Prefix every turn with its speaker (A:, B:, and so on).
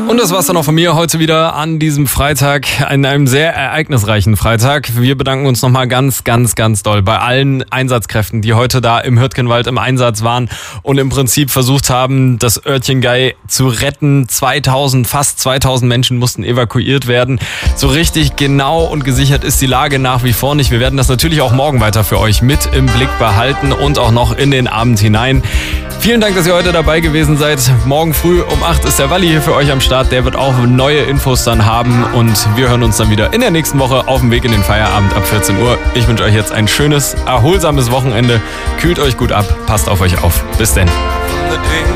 A: Und das war's dann auch von mir heute wieder an diesem Freitag, an einem sehr ereignisreichen Freitag. Wir bedanken uns nochmal ganz, ganz, ganz doll bei allen Einsatzkräften, die heute da im Hürtgenwald im Einsatz waren und im Prinzip versucht haben, das Örtchen Gei zu retten. Fast 2000 Menschen mussten evakuiert werden. So richtig genau und gesichert ist die Lage nach wie vor nicht. Wir werden das natürlich auch morgen weiter für euch mit im Blick behalten und auch noch in den Abend hinein. Vielen Dank, dass ihr heute dabei gewesen seid. Morgen früh um 8 ist der Walli hier für euch am Start. Der wird auch neue Infos dann haben und wir hören uns dann wieder in der nächsten Woche auf dem Weg in den Feierabend ab 14 Uhr. Ich wünsche euch jetzt ein schönes, erholsames Wochenende. Kühlt euch gut ab, passt auf euch auf. Bis denn.